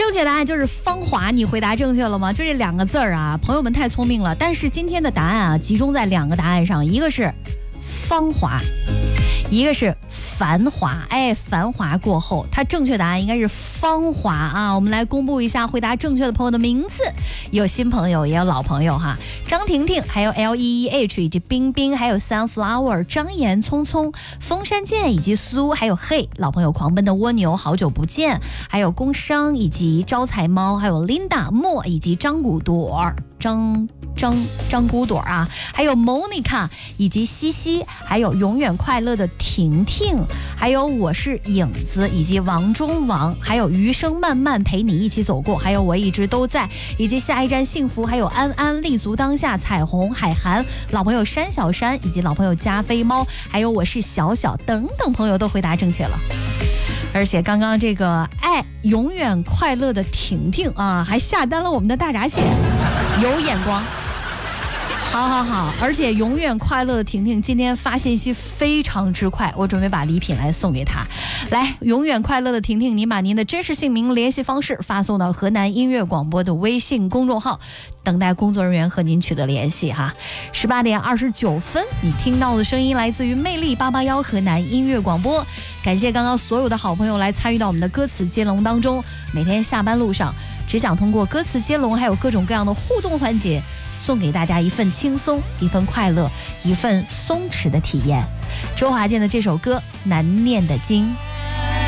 正确答案就是芳华，你回答正确了吗？就这2个字儿啊，朋友们太聪明了。但是今天的答案啊，集中在2个答案上，一个是芳华，一个是繁华。哎，繁华过后，它正确答案应该是芳华啊。我们来公布一下回答正确的朋友的名字，有新朋友也有老朋友哈。张婷婷，还有 LEEH 以及冰冰，还有 Sunflower， 张岩聪聪，风山剑以及苏，还有嘿老朋友狂奔的蜗牛，好久不见，还有工商以及招财猫，还有 Linda 莫以及张古朵张古朵啊，还有 Monica 以及西西，还有永远快乐的婷婷，还有我是影子以及王中王，还有余生慢慢陪你一起走过，还有我一直都在以及下一站幸福，还有安安立足当下，彩虹海涵，老朋友山小山以及老朋友加菲猫，还有我是小小等等朋友都回答正确了。而且刚刚这个爱永远快乐的婷婷啊，还下单了我们的大闸蟹，有眼光。好，而且永远快乐的婷婷今天发信息非常之快，我准备把礼品来送给她。来，永远快乐的婷婷，您把您的真实姓名、联系方式发送到河南音乐广播的微信公众号，等待工作人员和您取得联系哈。18点29分，你听到的声音来自于魅力881河南音乐广播。感谢刚刚所有的好朋友来参与到我们的歌词接龙当中。每天下班路上，只想通过歌词接龙还有各种各样的互动环节，送给大家一份轻松，一份快乐，一份松弛的体验。周华健的这首歌《难念的经》。